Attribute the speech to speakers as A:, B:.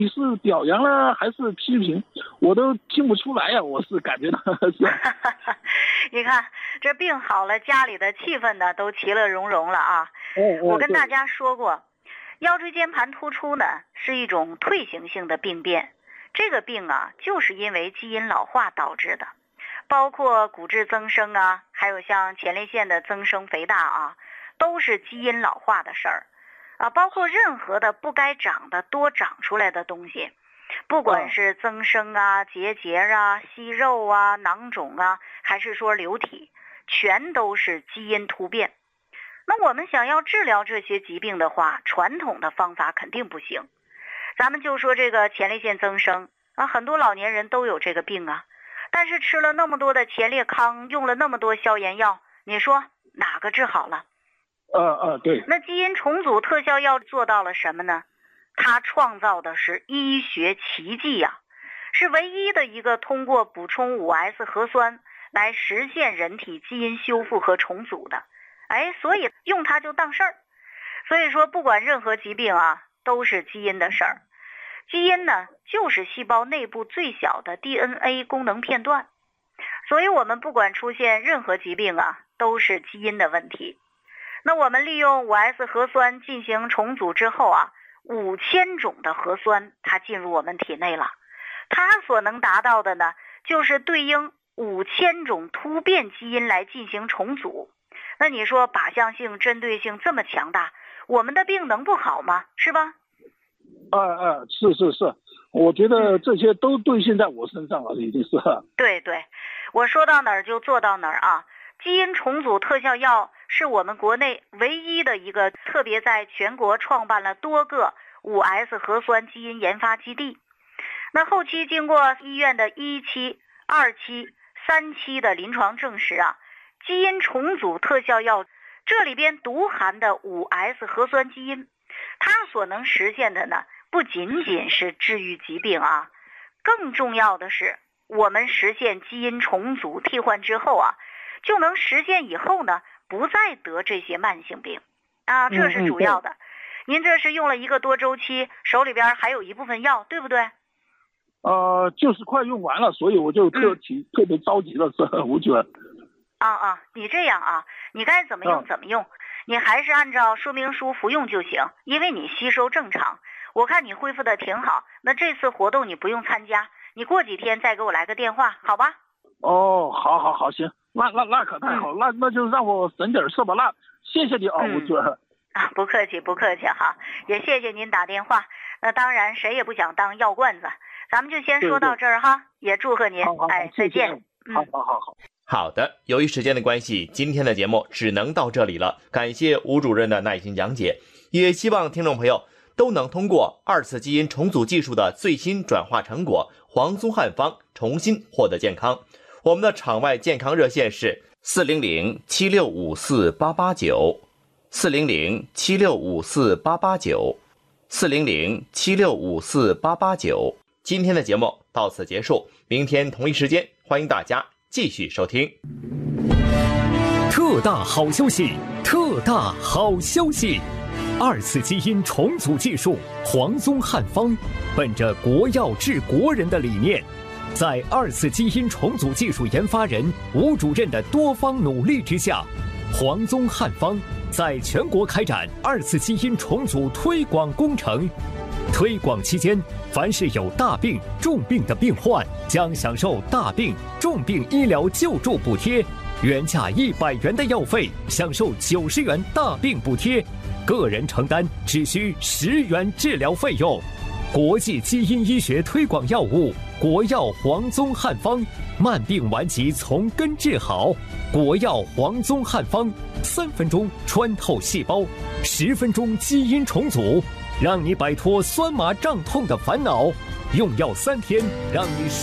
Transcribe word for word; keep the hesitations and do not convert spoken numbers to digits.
A: 你是表扬了还是批评，我都听不出来呀、啊，我是感觉到是。
B: 你看这病好了，家里的气氛呢都其乐融融了啊。
A: 哦哦、
B: 我跟大家说过，腰椎间盘突出呢是一种退行性的病变，这个病啊就是因为基因老化导致的，包括骨质增生啊，还有像前列腺的增生肥大啊，都是基因老化的事儿啊。包括任何的不该长的多长出来的东西，不管是增生啊、结节啊、息肉啊、囊肿啊，还是说流体，全都是基因突变。那我们想要治疗这些疾病的话，传统的方法肯定不行。咱们就说这个前列腺增生啊，很多老年人都有这个病啊，但是吃了那么多的前列康，用了那么多消炎药，你说哪个治好了？
A: 呃呃，对。
B: 那基因重组特效药做到了什么呢？它创造的是医学奇迹呀、啊，是唯一的一个通过补充 五 S 核酸来实现人体基因修复和重组的。哎，所以用它就当事儿。所以说不管任何疾病啊，都是基因的事儿。基因呢，就是细胞内部最小的 D N A 功能片段。所以我们不管出现任何疾病啊，都是基因的问题。那我们利用 五 S 核酸进行重组之后啊，五千种的核酸它进入我们体内了，它所能达到的呢，就是对应五千种突变基因来进行重组。那你说靶向性、针对性这么强大，我们的病能不好吗？是吧？
A: 啊啊，是是是，我觉得这些都兑现在我身上了，已经是。
B: 对对，我说到哪儿就做到哪儿啊！基因重组特效药是我们国内唯一的一个特别在全国创办了多个 五 S 核酸基因研发基地。那后期经过医院的一期、二期、三期的临床证实啊，基因重组特效药这里边独含的 五 S 核酸基因，它所能实现的呢，不仅仅是治愈疾病啊，更重要的是我们实现基因重组替换之后啊，就能实现以后呢不再得这些慢性病啊，这是主要的。嗯嗯您这是用了一个多周期，手里边还有一部分药，对不对？
A: 呃，就是快用完了，所以我就特提、嗯、特别着急了，是吴主任。
B: 啊啊，你这样啊，你该怎么用怎么用，啊、你还是按照说明书服用就行，因为你吸收正常，我看你恢复的挺好。那这次活动你不用参加，你过几天再给我来个电话，好吧？
A: 哦，好好好，行，那那那可太好，嗯、那那就让我省点事吧。那谢谢你啊，吴主任。
B: 啊，不客气不客气哈，也谢谢您打电话。那当然，谁也不想当药罐子，咱们就先说到这儿哈。也祝贺您，
A: 好好好
B: 哎，再见。
A: 嗯，好好好好。
C: 好的，由于时间的关系，今天的节目只能到这里了。感谢吴主任的耐心讲解，也希望听众朋友都能通过二次基因重组技术的最新转化成果黄松汉方重新获得健康。我们的场外健康热线是四零零七六五四八八九。四零零七六五四八八九，四零零七六五四八八九。今天的节目到此结束，明天同一时间欢迎大家继续收听。
D: 特大好消息！特大好消息！二次基因重组技术黄松汉方，本着国药治国人的理念，在二次基因重组技术研发人吴主任的多方努力之下，黄松汉方在全国开展二次基因重组推广工程。推广期间，凡是有大病、重病的病患，将享受大病、重病医疗救助补贴，原价一百元的药费，享受九十元大病补贴，个人承担只需十元治疗费用。国际基因医学推广药物，国药黄宗汉方，慢病顽疾从根治好。国药黄宗汉方，三分钟穿透细胞，十分钟基因重组，让你摆脱酸麻胀痛的烦恼。用药三天，让你